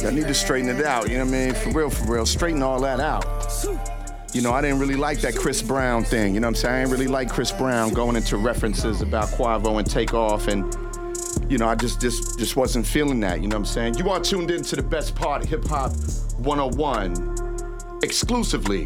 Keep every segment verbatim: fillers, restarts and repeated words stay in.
I need to straighten it out, you know what I mean? For real, for real, straighten all that out. You know, I didn't really like that Chris Brown thing, you know what I'm saying? I didn't really like Chris Brown going into references about Quavo and Takeoff, and, you know, I just, just, just wasn't feeling that, you know what I'm saying? You are tuned in to the best part of Hip Hop one oh one, exclusively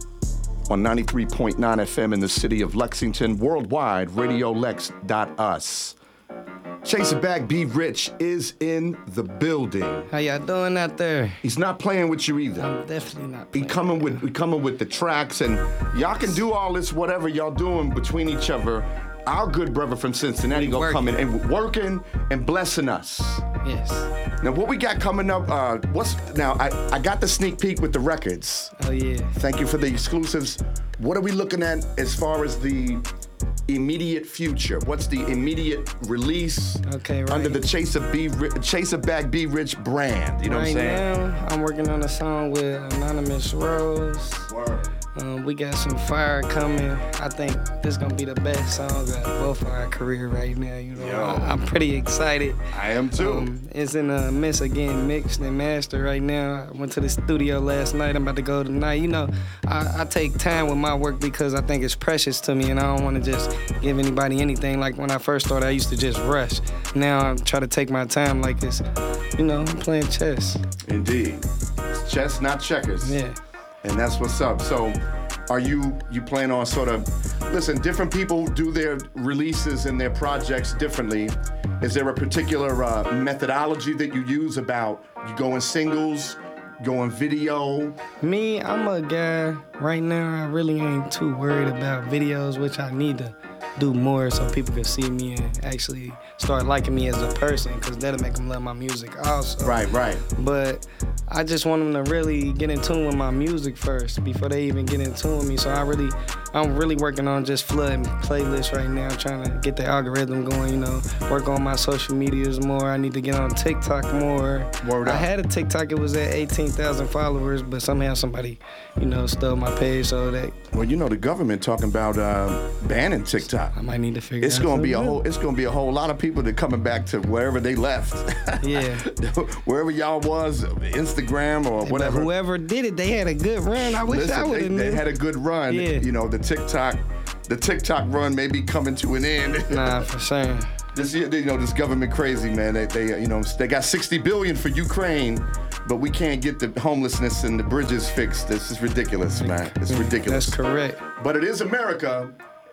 on ninety-three point nine F M in the city of Lexington, worldwide, radio lex dot us. Chase a Bag, Be Rich is in the building. How y'all doing out there? He's not playing with you either. I'm definitely not He playing. coming with, we coming with the tracks, and y'all can do all this, whatever y'all doing between each other. Our good brother from Cincinnati gonna come in and working and blessing us. Yes. Now, what we got coming up, uh, what's, now, I, I got the sneak peek with the records. Oh, yeah. Thank you for the exclusives. What are we looking at as far as the immediate future? What's the immediate release Okay, right. under the Chase a, Be Ri- Chase a Bag, Be Rich brand? You know right what I'm saying? now, I'm working on a song with Anonymous Rose. Word. Um, we got some fire coming. I think this gonna be the best song of both of our career right now. You know, Yo. I, I'm pretty excited. I am too. Um, it's in a mix again, mixed and mastered right now. I went to the studio last night. I'm about to go tonight. You know, I, I take time with my work because I think it's precious to me, and I don't want to just give anybody anything. Like when I first started, I used to just rush. Now I try to take my time like this. You know, I'm playing chess. Indeed. It's chess, not checkers. Yeah. And that's what's up. So are you you plan on sort of, listen, different people do their releases and their projects differently. Is there a particular uh, methodology that you use about you going singles, going video? Me, I'm a guy, right now I really ain't too worried about videos, which I need to do more so people can see me and actually start liking me as a person, because that'll make them love my music also. Right, right. But I just want them to really get in tune with my music first before they even get in tune with me. So I really, I'm really working on just flooding playlists right now, trying to get the algorithm going, you know, work on my social medias more. I need to get on TikTok more. Word I up. had a TikTok, it was at eighteen thousand followers, but somehow somebody, you know, stole my page, so that Well, you know, the government talking about uh, banning TikTok. I might need to figure It's out gonna be a something whole. It's gonna be a whole lot of people that coming back to wherever they left. Yeah. Wherever y'all was, Instagram or But whatever. whoever did it, they had a good run. I wish Listen, I would they, have they knew. had a good run. Yeah. You know, the TikTok, the TikTok run may be coming to an end. Nah, for sure. This, you know, this government crazy, man. They, they, you know, they got sixty billion for Ukraine, but we can't get the homelessness and the bridges fixed. This is ridiculous, man. It's ridiculous. That's correct. But it is America,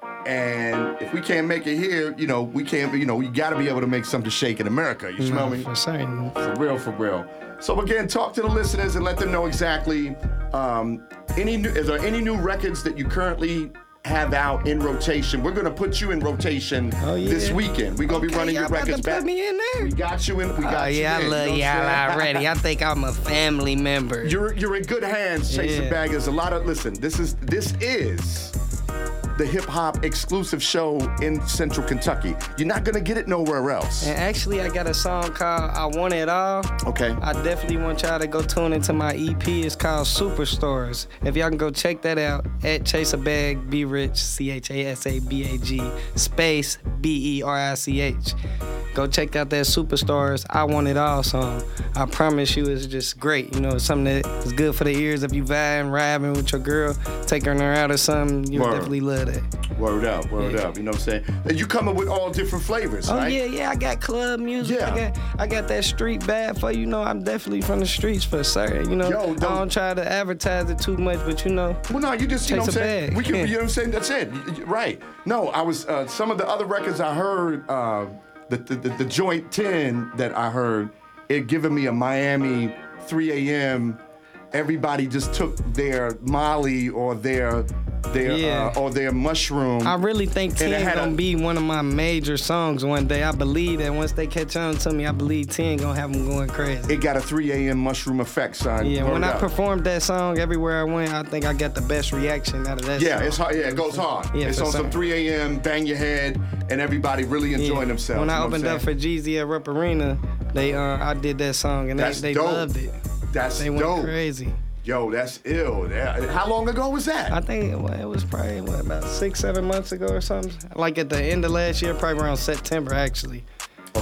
and if we can't make it here, you know, we can't. You know, we got to be able to make something shake in America. You smell Nah, me? for certain. For real, for real. So again, talk to the listeners and let them know exactly. Um, any new, is there any new records that you currently have out in rotation? We're gonna put you in rotation Oh, yeah. this weekend. We're gonna be Okay, running y'all your about records to back. put me in there? We got you in. We got Oh, you yeah, in. I love you know y'all what I'm saying? already. I think I'm a family member. You're you're in good hands, Chase the Yeah. Bag. There's a lot of listen. This is this is the hip hop exclusive show in Central Kentucky. You're not gonna get it nowhere else. And actually, I got a song called I Want It All. Okay. I definitely want y'all to go tune into my E P. It's called Superstars. If y'all can go check that out at Chase a Bag, Be Rich, C H A S A B A G, space B E R I C H. Go check out that Superstars I Want It All song. I promise you it's just great. You know, it's something that is good for the ears. If you vibing, riding with your girl, taking her out or something, you'll Word. definitely love that. Word up, word Yeah. up. You know what I'm saying? And you coming with all different flavors, Oh right? yeah, yeah. I got club music. Yeah. I got, I got that street bad for you. Know, I'm definitely from the streets for certain. You know, Yo, I don't- don't try to advertise it too much, but you know, Well, no, you just, you know Chase what I'm a saying? bag. We can, Yeah. you know what I'm saying? That's it. Y- y- Right. No, I was, uh, some of the other records I heard, uh, the, the, the, the Joint ten that I heard, it giving me a Miami three a.m. Everybody just took their Molly or their, their, Yeah. uh, or their mushroom. I really think And it ten had gonna a- be one of my major songs one day. I believe that once they catch on to me, I believe ten gonna have them going crazy. It got a three a.m. mushroom effect, son. Yeah, Word when I up. performed that song everywhere I went, I think I got the best reaction out of that Yeah, song. it's hard. Yeah, it goes hard. Yeah, it's for on some certain. three a.m. bang your head, and everybody really enjoying Yeah. themselves. When you I know what opened I'm up for saying? Jeezy at Rupp Arena, they uh, I did that song and they, That's they dope. loved it. That's They went dope. crazy. Yo, that's ill. Yeah. How long ago was that? I think it was, it was probably what, about six, seven months ago or something. Like at the end of last year, probably around September actually. Okay.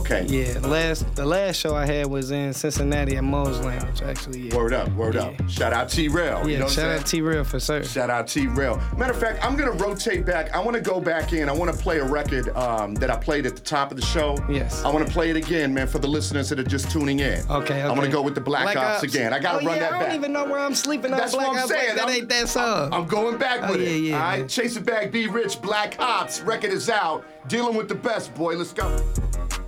Okay. Yeah, last the last show I had was in Cincinnati at Moe's Lounge, actually. Yeah. Word up, word yeah. up. Shout out T-Rail. Yeah, you know what shout I'm out T-Rail for sure. Shout out T-Rail. Matter of fact, I'm gonna rotate back. I wanna go back in. I wanna play a record um, that I played at the top of the show. Yes. I wanna play it again, man, for the listeners that are just tuning in. Okay, okay. I wanna go with the Black, Black Ops, Ops again. I gotta oh, run yeah, that I back. don't even know where I'm sleeping on That's Black what I'm Ops. saying. Like, that I'm, ain't that song. I'm going back Oh, with yeah, it. yeah, All right, man. Chase It Back, Be Rich, Black Ops. Record is out. Dealing with the best, boy. Let's go.